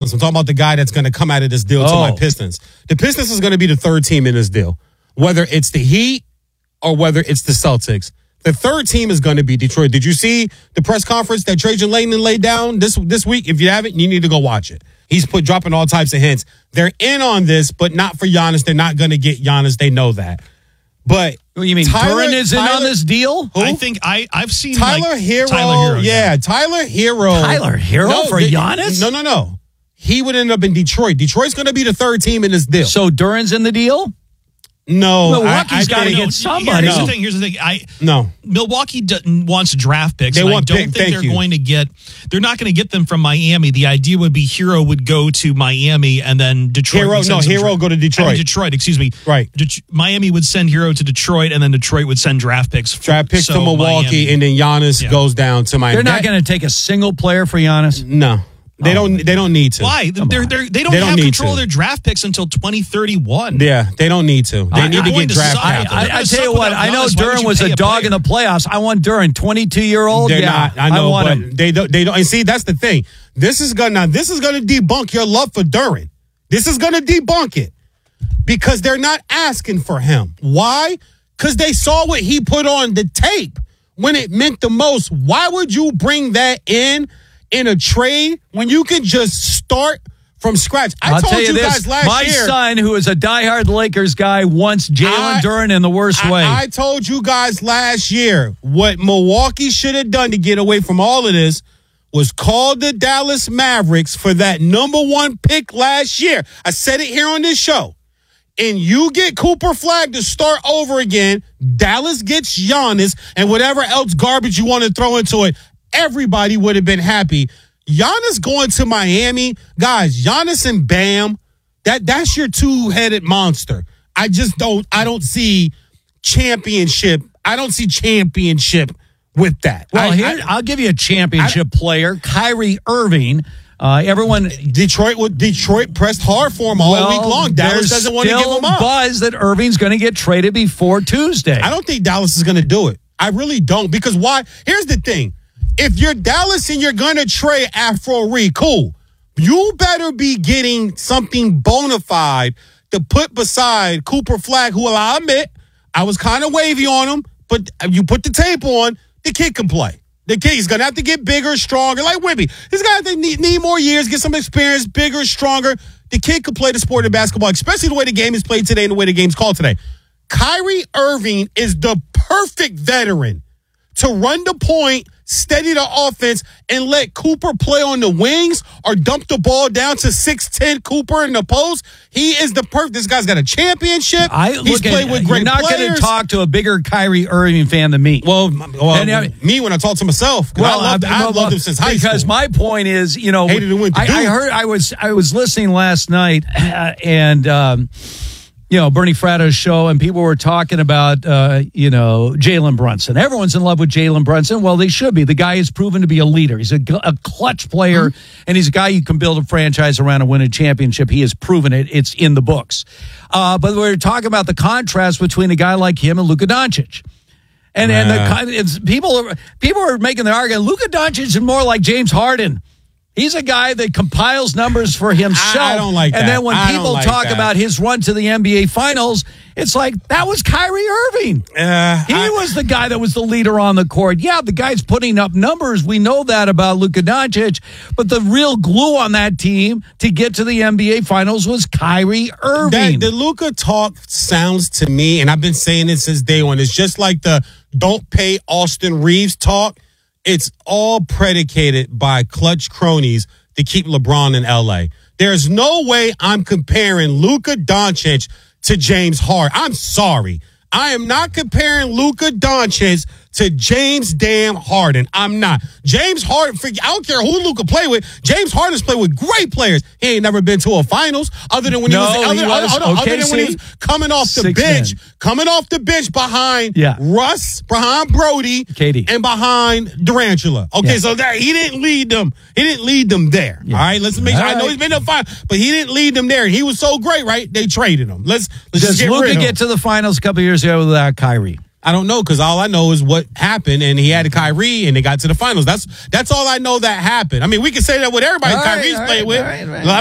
Dallas. I'm talking about the guy that's going to come out of this deal to my Pistons. The Pistons is going to be the third team in this deal, whether it's the Heat or whether it's the Celtics. The third team is going to be Detroit. Did you see the press conference that Trajan Langdon laid down this week? If you haven't, you need to go watch it. He's dropping all types of hints. They're in on this, but not for Giannis. They're not going to get Giannis. They know that. But you mean Duren is in on this deal? Who? I think I've seen Tyler Hero. Yeah, Tyler Hero. Tyler Hero for Giannis? No. He would end up in Detroit. Detroit's going to be the third team in this deal. So Duren's in the deal? No, Milwaukee's got to get somebody. Here's the thing. Milwaukee wants draft picks. They want I don't think they're going to get. They're not going to get them from Miami. The idea would be Hero would go to Miami and then Detroit. Hero go to Detroit. Detroit, excuse me. Right. Miami would send Hero to Detroit, and then Detroit would send draft picks. To Milwaukee, Miami. And then Giannis goes down to Miami. They're not going to take a single player for Giannis. No. They don't need to. Why? They don't have control of their draft picks until 2031. Yeah, they don't need to. They need to get draft capital. I tell you what, I know Duren was a dog in the playoffs. I want Duren, 22-year-old. They're not. I know, but him. They don't. And see, that's the thing. This is gonna debunk your love for Duren. This is gonna debunk it because they're not asking for him. Why? Because they saw what he put on the tape when it meant the most. Why would you bring that in a trade when you can just start from scratch? I'll tell you this, my son, who is a diehard Lakers guy, wants Jalen Duren in the worst way. I told you guys last year what Milwaukee should have done to get away from all of this was call the Dallas Mavericks for that number 1 pick last year. I said it here on this show. And you get Cooper Flag to start over again. Dallas gets Giannis and whatever else garbage you want to throw into it. Everybody would have been happy. Giannis going to Miami, guys. Giannis and Bam, that's your two-headed monster. I don't see championship. I don't see championship with that. Well, I'll give you a championship player, Kyrie Irving. Detroit pressed hard for him all week long. Dallas doesn't want to give him up. Buzz that Irving's going to get traded before Tuesday. I don't think Dallas is going to do it. I really don't, because why? Here's the thing. If you're Dallas and you're going to trade Afro Reed, cool. You better be getting something bona fide to put beside Cooper Flag, who I'll admit, I was kind of wavy on him, but you put the tape on, the kid can play. The kid, he's going to have to get bigger, stronger, like Wimby. He's going to need more years, get some experience, bigger, stronger. The kid could play the sport of basketball, especially the way the game is played today and the way the game's called today. Kyrie Irving is the perfect veteran to run the point, steady the offense, and let Cooper play on the wings or dump the ball down to 6'10" Cooper in the post. He is the perfect. This guy's got a championship. He's played with great players. You're not going to talk to a bigger Kyrie Irving fan than me. Well, me when I talk to myself. I loved him since high school. Because my point is, I was listening last night and Bernie Fratto's show, and people were talking about, Jalen Brunson. Everyone's in love with Jalen Brunson. Well, they should be. The guy is proven to be a leader. He's a clutch player, and he's a guy you can build a franchise around and win a championship. He has proven it. It's in the books. But we're talking about the contrast between a guy like him and Luka Doncic. And people are making the argument, Luka Doncic is more like James Harden. He's a guy that compiles numbers for himself. I don't like that. And then when people talk about his run to the NBA Finals, it's like, that was Kyrie Irving. He was the guy that was the leader on the court. Yeah, the guy's putting up numbers. We know that about Luka Doncic. But the real glue on that team to get to the NBA Finals was Kyrie Irving. The Luka talk sounds to me, and I've been saying it since day one, it's just like the don't pay Austin Reeves talk. It's all predicated by clutch cronies to keep LeBron in L.A. There's no way I'm comparing Luka Doncic to James Harden. I'm sorry. I am not comparing Luka Doncic to James damn Harden. I'm not. James Harden, I don't care who Luka played with. James Harden's played with great players. He ain't never been to a finals other than when he was coming off the bench. Coming off the bench behind Russ, behind Brody, KD, and behind Durantula. Okay, so that he didn't lead them. He didn't lead them there. Yeah. All right, let's make sure. I know he's been to the final, but he didn't lead them there. He was so great, right? They traded him. Let's just get rid of him. Does Luka get to the finals a couple years ago without Kyrie? I don't know, because all I know is what happened, and he had Kyrie, and they got to the finals. That's all I know that happened. I mean, we can say that with everybody Kyrie's played with.